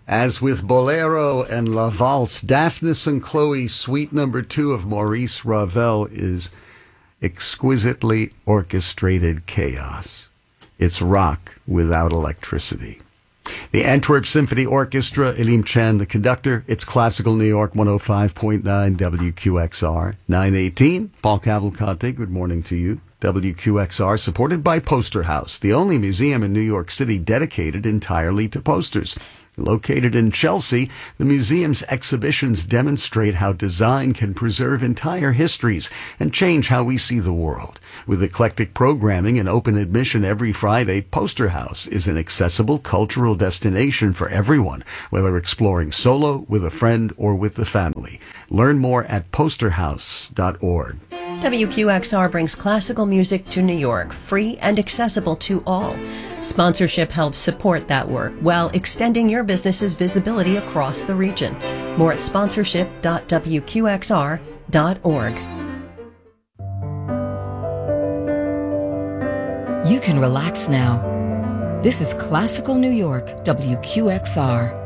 As with Bolero and La Valse, Daphnis and Chloe, Suite Number 2 of Maurice Ravel is exquisitely orchestrated chaos. It's rock without electricity. The Antwerp Symphony Orchestra, Elim Chan, the conductor. It's Classical New York 105.9 WQXR. 918, Paul Cavalcante, good morning to you. WQXR, supported by Poster House, the only museum in New York City dedicated entirely to posters. Located in Chelsea, the museum's exhibitions demonstrate how design can preserve entire histories and change how we see the world. With eclectic programming and open admission every Friday, Poster House is an accessible cultural destination for everyone, whether exploring solo, with a friend, or with the family. Learn more at posterhouse.org. WQXR brings classical music to New York, free and accessible to all. Sponsorship helps support that work while extending your business's visibility across the region. More at sponsorship.wqxr.org. You can relax now. This is Classical New York, WQXR.